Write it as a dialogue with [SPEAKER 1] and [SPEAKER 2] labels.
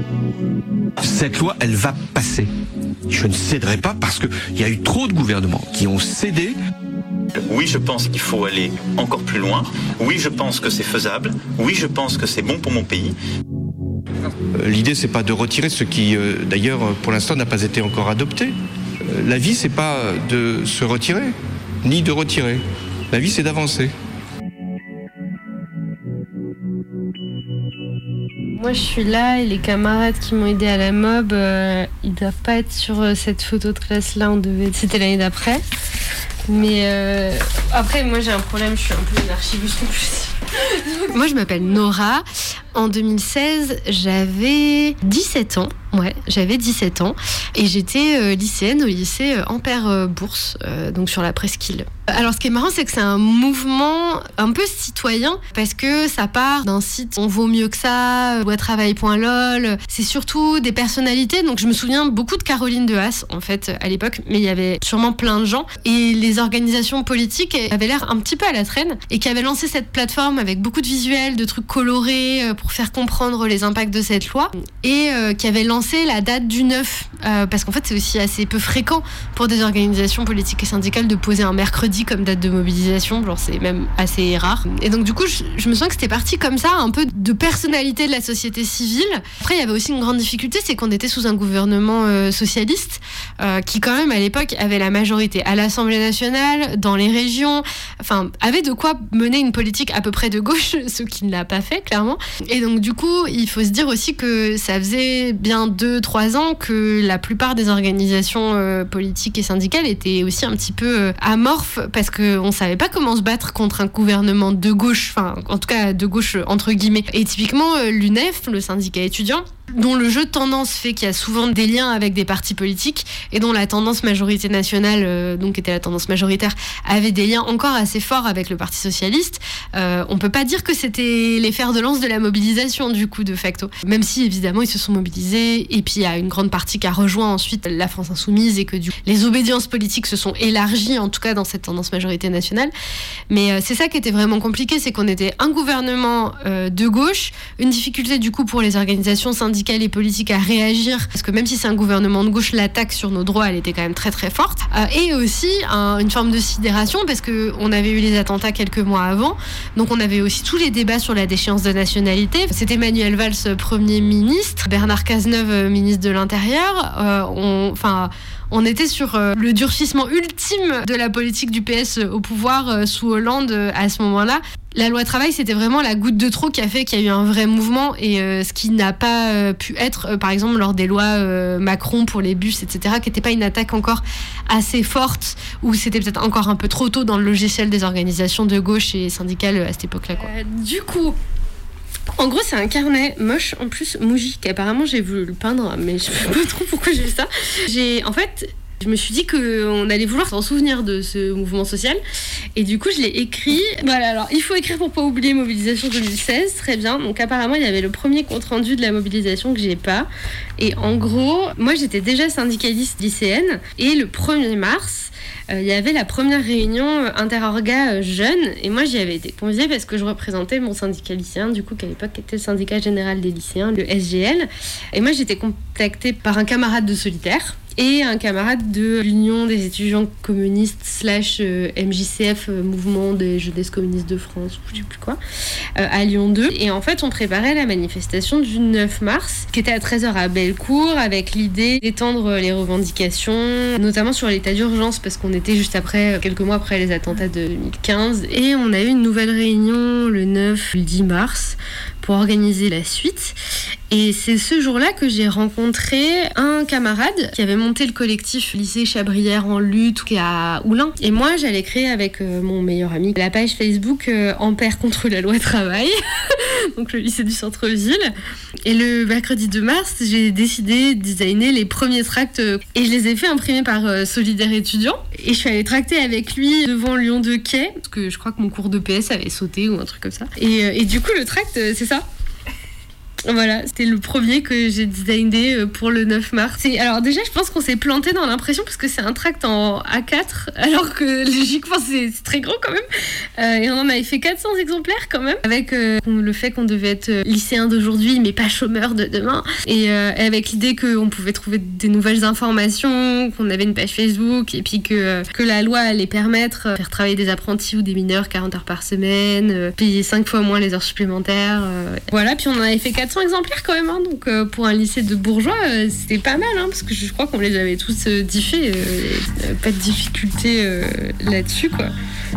[SPEAKER 1] Cette loi, elle va passer. Je ne céderai pas parce qu'il y a eu trop de gouvernements qui ont cédé.
[SPEAKER 2] Oui, je pense qu'il faut aller encore plus loin. Oui, je pense que c'est faisable. Oui, je pense que c'est bon pour mon pays.
[SPEAKER 1] L'idée, c'est pas de retirer ce qui, d'ailleurs, pour l'instant, n'a pas été encore adopté. La vie, c'est pas de se retirer, ni de retirer. La vie, c'est d'avancer.
[SPEAKER 3] Moi, je suis là et les camarades qui m'ont aidé à la mob, ils doivent pas être sur cette photo de classe-là. C'était l'année d'après. Mais après, moi, j'ai un problème. Je suis un peu une archiviste compulsive. Moi, je m'appelle Nora. En 2016, j'avais 17 ans. Ouais, j'avais 17 ans. Et j'étais lycéenne au lycée Ampère Bourse, donc sur la presqu'île. Alors, ce qui est marrant, c'est que c'est un mouvement un peu citoyen, parce que ça part d'un site On vaut mieux que ça, loitravail.lol. C'est surtout des personnalités. Donc, je me souviens beaucoup de Caroline de Haas, en fait, à l'époque. Mais il y avait sûrement plein de gens. Et les organisations politiques avaient l'air un petit peu à la traîne. Et qui avaient lancé cette plateforme avec beaucoup de visuels, de trucs colorés, pour faire comprendre les impacts de cette loi. Et qui avait lancé la date du 9. Parce qu'en fait, c'est aussi assez peu fréquent pour des organisations politiques et syndicales de poser un mercredi comme date de mobilisation, genre c'est même assez rare. Et donc du coup, je me sens que c'était parti comme ça, un peu de personnalité de la société civile. Après, il y avait aussi une grande difficulté, c'est qu'on était sous un gouvernement socialiste qui quand même à l'époque avait la majorité à l'Assemblée nationale, dans les régions, enfin avait de quoi mener une politique à peu près de gauche, ce qui ne l'a pas fait clairement. Et donc du coup, il faut se dire aussi que ça faisait bien 2-3 ans que la plupart des organisations politiques et syndicales étaient aussi un petit peu amorphes, parce qu'on savait pas comment se battre contre un gouvernement de gauche, enfin en tout cas de gauche entre guillemets. Et typiquement l'UNEF, le syndicat étudiant, dont le jeu de tendance fait qu'il y a souvent des liens avec des partis politiques et dont la tendance majorité nationale, donc était la tendance majoritaire, avait des liens encore assez forts avec le Parti socialiste. On peut pas dire que c'était les fers de lance de la mobilisation du coup de facto, même si évidemment ils se sont mobilisés, et puis il y a une grande partie qui a rejoint ensuite la France insoumise et que du coup, les obédiences politiques se sont élargies en tout cas dans cette tendance majorité nationale. Mais c'est ça qui était vraiment compliqué, c'est qu'on était un gouvernement de gauche, une difficulté du coup pour les organisations syndicales et politiques à réagir, parce que même si c'est un gouvernement de gauche, l'attaque sur nos droits, elle était quand même très très forte. Et aussi une forme de sidération, parce qu'on avait eu les attentats quelques mois avant, donc on avait aussi tous les débats sur la déchéance de nationalité. C'était Manuel Valls, Premier ministre, Bernard Cazeneuve, ministre de l'Intérieur. On était sur le durcissement ultime de la politique du PS au pouvoir sous Hollande à ce moment-là. La loi travail, c'était vraiment la goutte de trop qui a fait qu'il y a eu un vrai mouvement, et ce qui n'a pas pu être, par exemple, lors des lois Macron pour les bus, etc., qui n'était pas une attaque encore assez forte, ou c'était peut-être encore un peu trop tôt dans le logiciel des organisations de gauche et syndicales à cette époque-là, quoi. Du coup... En gros, c'est un carnet moche, en plus mougique. Apparemment, j'ai voulu le peindre, mais je sais pas trop pourquoi j'ai fait ça. Je me suis dit qu'on allait vouloir s'en souvenir de ce mouvement social. Et du coup, je l'ai écrit. Voilà, alors, il faut écrire pour pas oublier mobilisation 2016. Très bien. Donc, apparemment, il y avait le premier compte-rendu de la mobilisation que j'ai pas. Et en gros, moi, j'étais déjà syndicaliste lycéenne. Et le 1er mars... il y avait la première réunion interorga jeunes, et moi j'y avais été conviée parce que je représentais mon syndicat lycéen, du coup, qui à l'époque était le syndicat général des lycéens, le SGL. Et moi j'étais contactée par un camarade de Solitaire et un camarade de l'Union des étudiants communistes / MJCF, Mouvement des Jeunesses communistes de France, ou je sais plus quoi, à Lyon 2. Et en fait, on préparait la manifestation du 9 mars, qui était à 13h à Bellecour, avec l'idée d'étendre les revendications, notamment sur l'état d'urgence, parce qu'on était juste après, quelques mois après les attentats de 2015. Et on a eu une nouvelle réunion le 9, le 10 mars, pour organiser la suite. Et c'est ce jour-là que j'ai rencontré un camarade qui avait monté le collectif lycée Chabrière en lutte, qui est à Oulin. Et moi, j'allais créer avec mon meilleur ami la page Facebook Ampère contre la loi travail, donc le lycée du centre-ville. Et le mercredi 2 mars, j'ai décidé de designer les premiers tracts, et je les ai fait imprimer par Solidaire étudiant. Et je suis allée tracter avec lui devant Lyon 2 quai, parce que je crois que mon cours de PS avait sauté ou un truc comme ça. Et du coup, le tract, c'est ça. Voilà, c'était le premier que j'ai designé pour le 9 mars. Alors déjà, je pense qu'on s'est planté dans l'impression parce que c'est un tract en A4, alors que logiquement c'est très grand quand même. Et on en avait fait 400 exemplaires quand même, avec le fait qu'on devait être lycéen d'aujourd'hui mais pas chômeur de demain. Et avec l'idée qu'on pouvait trouver des nouvelles informations, qu'on avait une page Facebook et puis que la loi allait permettre de faire travailler des apprentis ou des mineurs 40 heures par semaine, payer 5 fois moins les heures supplémentaires. Voilà, puis on en avait fait 400 exemplaires quand même, hein, donc pour un lycée de bourgeois, c'était pas mal, hein, parce que je crois qu'on les avait tous diffés, pas de difficulté là-dessus, quoi.